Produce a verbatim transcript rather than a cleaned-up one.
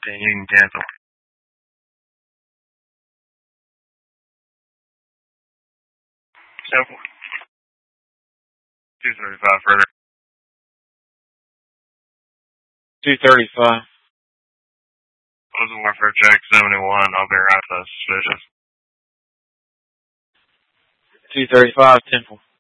Then you can cancel. Simple. two thirty-five further. two thirty-five. Closing warfare check seventy-one. I'll be right to suspicious. two thirty-five, Temple.